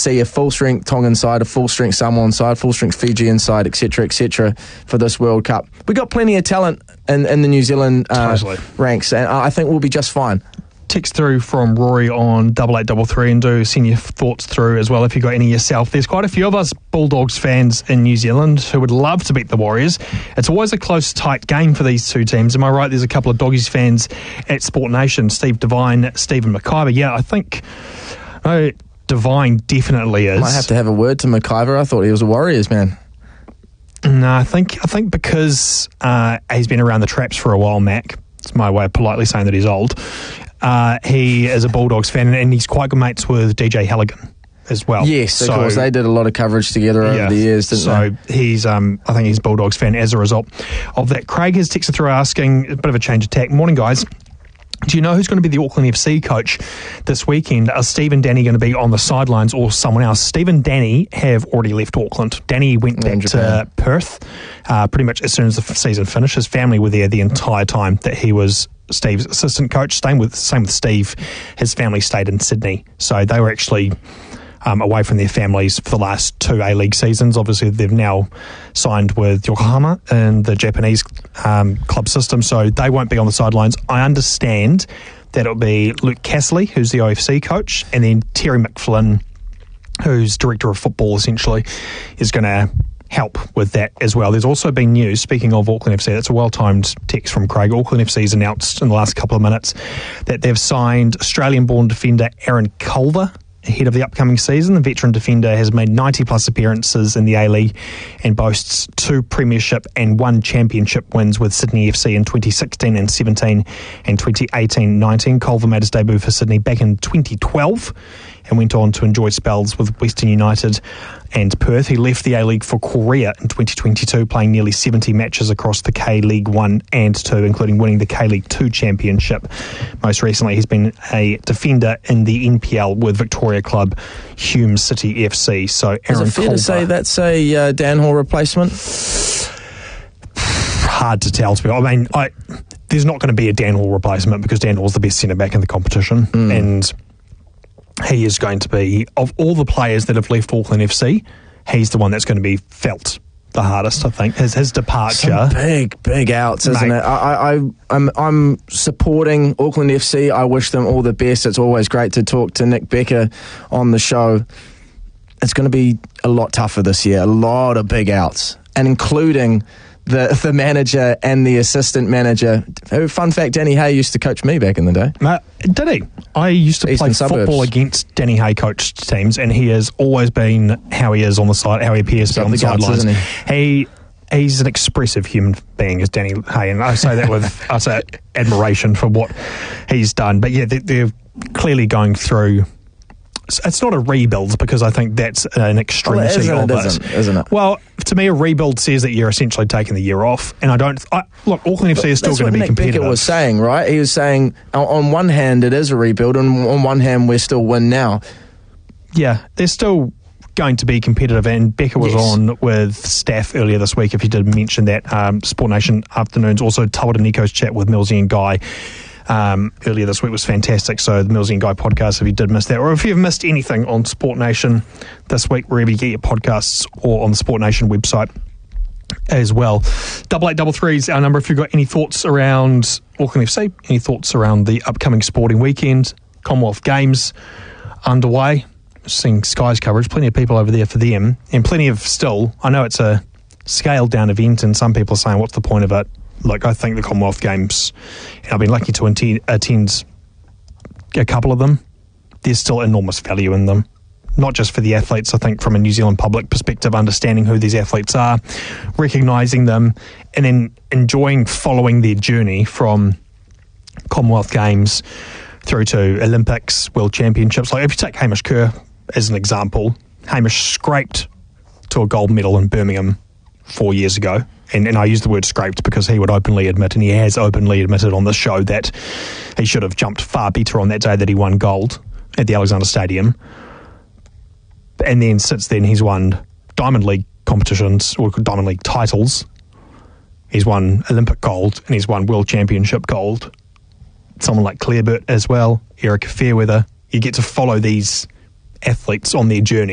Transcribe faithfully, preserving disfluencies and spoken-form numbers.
see a full-strength Tongan side, a full-strength Samoan side, full-strength Fijian side, et cetera, et cetera for this World Cup. We got plenty of talent in, in the New Zealand uh, totally. ranks, and I think we'll be just fine. Text through from Rory on double eight double three and do send your thoughts through as well if you've got any yourself. There's quite a few of us Bulldogs fans in New Zealand who would love to beat the Warriors. It's always a close, tight game for these two teams. Am I right? There's a couple of Doggies fans at Sport Nation, Steve Devine, Stephen McIver. Yeah, I think oh, Devine definitely is. Might have to have a word to McIver. I thought he was a Warriors man. No, I think I think because uh, he's been around the traps for a while, Mac. It's my way of politely saying that he's old. Uh, he is a Bulldogs fan, and he's quite good mates with D J Halligan as well. Yes, so, of course. They did a lot of coverage together over yeah, the years, didn't so they? So he's, um, I think he's a Bulldogs fan as a result of that. Craig has texted through asking, a bit of a change of tack. Morning, guys. Do you know who's going to be the Auckland F C coach this weekend? Are Steve and Danny going to be on the sidelines or someone else? Steve and Danny have already left Auckland. Danny went back to Perth uh, pretty much as soon as the season finished. His family were there the entire time that he was Steve's assistant coach. Same with same with Steve. His family stayed in Sydney, so they were actually um, away from their families for the last two A-League seasons. Obviously, they've now signed with Yokohama in the Japanese um, club system, so they won't be on the sidelines. I understand that it'll be Luke Castley, who's the O F C coach, and then Terry McFlynn, who's director of football, essentially, is going to help with that as well. There's also been news, speaking of Auckland F C, that's a well-timed text from Craig. Auckland F C's announced in the last couple of minutes that they've signed Australian-born defender Aaron Culver ahead of the upcoming season. The veteran defender has made ninety plus appearances in the A-League and boasts two premiership and one championship wins with Sydney F C in twenty sixteen and seventeen and twenty eighteen nineteen. Culver made his debut for Sydney back in twenty twelve and went on to enjoy spells with Western United and Perth. He left the A-League for Korea in twenty twenty-two, playing nearly seventy matches across the K-League one and two, including winning the K-League two championship. Most recently, he's been a defender in the N P L with Victoria club Hume City F C. So Aaron Is it fair Culver, to say that's a uh, Dan Hall replacement? Hard to tell, to be honest. I mean, I, there's not going to be a Dan Hall replacement because Dan Hall's the best centre-back in the competition. Mm. And he is going to be, of all the players that have left Auckland F C, he's the one that's going to be felt the hardest, I think. His his departure. Some big, big outs, isn't Mate. it? I, I, I'm, I'm supporting Auckland F C. I wish them all the best. It's always great to talk to Nick Becker on the show. It's going to be a lot tougher this year. A lot of big outs, and including the the manager and the assistant manager. Fun fact, Danny Hay used to coach me back in the day. Uh, did he? I used to Eastern play Suburbs. football against Danny Hay coached teams, and he has always been how he is on the side, how he appears to be on the Got the guts, sidelines. isn't he? He he's an expressive human being, is Danny Hay, and I say that with I say admiration for what he's done. But yeah, they, they're clearly going through. It's not a rebuild because I think that's an extremity well, of it it. isn't, isn't it? Well, to me, a rebuild says that you're essentially taking the year off, and I don't. I, look, Auckland F C is still That's going to what be Nick competitive. Beckett was saying, right? He was saying, on- on one hand, it is a rebuild, and on one hand, we're still win now. Yeah, they're still going to be competitive, and Becker was Yes. on with staff earlier this week, if you did mention that. Um, Sport Nation Afternoons also told Nico's chat with Millsy and Guy um, earlier this week was fantastic, so the Millsy and Guy podcast, if you did miss that, or if you've missed anything on Sport Nation this week, wherever you get your podcasts, or on the Sport Nation website as well. Double eight double three is our number if you've got any thoughts around Auckland F C, any thoughts around the upcoming sporting weekend, Commonwealth Games underway. Seeing Sky's coverage, plenty of people over there for them, and plenty of still, I know it's a scaled down event, and some people are saying, what's the point of it? Look, I think the Commonwealth Games, and I've been lucky to attend, attend a couple of them, there's still enormous value in them. Not just for the athletes, I think from a New Zealand public perspective, understanding who these athletes are, recognising them, and then enjoying following their journey from Commonwealth Games through to Olympics, World Championships. Like if you take Hamish Kerr as an example, Hamish scraped to a gold medal in Birmingham four years ago. And, and I use the word scraped because he would openly admit, and he has openly admitted on this show, that he should have jumped far better on that day that he won gold at the Alexander Stadium. And then since then he's won Diamond League competitions, or Diamond League titles. He's won Olympic gold, and he's won World Championship gold. Someone like Claire Burt as well, Erica Fairweather. You get to follow these athletes on their journey.